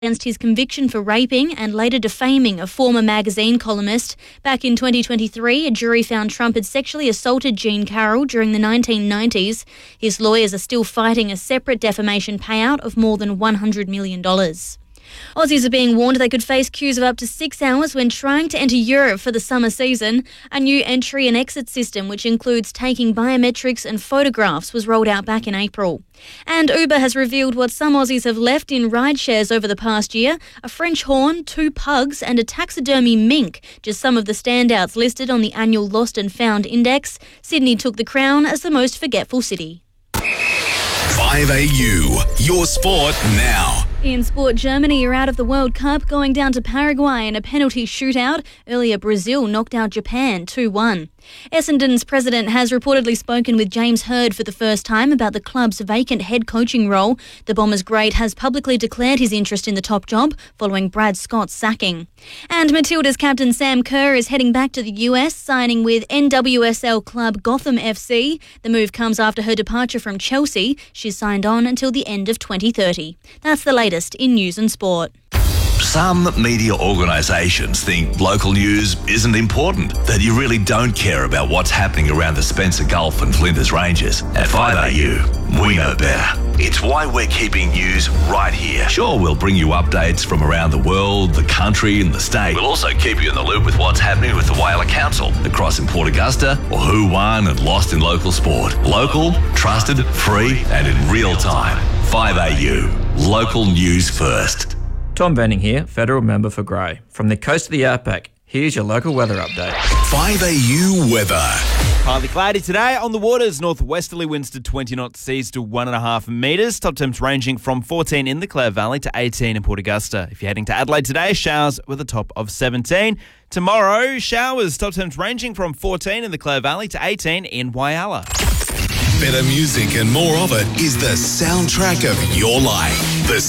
against his conviction for raping and later defaming a former magazine columnist. Back in 2023, a jury found Trump had sexually assaulted Jean Carroll during the 1990s. His lawyers are still fighting a separate defamation payout of more than $100 million. Aussies are being warned they could face queues of up to 6 hours when trying to enter Europe for the summer season. A new entry and exit system, which includes taking biometrics and photographs, was rolled out back in April. And Uber has revealed what some Aussies have left in ride shares over the past year: a French horn, 2 pugs and a taxidermy mink, just some of the standouts listed on the annual Lost and Found Index. Sydney took the crown as the most forgetful city. 5AU, your sport now. In sport, Germany are out of the World Cup, going down to Paraguay in a penalty shootout. Earlier, Brazil knocked out Japan 2-1. Essendon's president has reportedly spoken with James Hird for the first time about the club's vacant head coaching role. The Bombers great has publicly declared his interest in the top job following Brad Scott's sacking. And Matilda's captain Sam Kerr is heading back to the US, signing with NWSL club Gotham FC. The move comes after her departure from Chelsea. She's signed on until the end of 2030. That's the latest in news and sport. Some media organisations think local news isn't important, that you really don't care about what's happening around the Spencer Gulf and Flinders Ranges. At 5AU, we know better. It's why we're keeping news right here. Sure, we'll bring you updates from around the world, the country and the state. We'll also keep you in the loop with what's happening with the Whaler Council, across in Port Augusta, or who won and lost in local sport. Local, trusted, free and in real time. 5AU, local news first. Tom Benning here, Federal Member for Grey. From the coast of the outback, here's your local weather update. 5AU weather. Partly cloudy today on the waters. Northwesterly winds to 20 knot seas to 1.5 metres. Top temps ranging from 14 in the Clare Valley to 18 in Port Augusta. If you're heading to Adelaide today, showers with a top of 17. Tomorrow, showers. Top temps ranging from 14 in the Clare Valley to 18 in Whyalla. Better music and more of it is the soundtrack of your life. The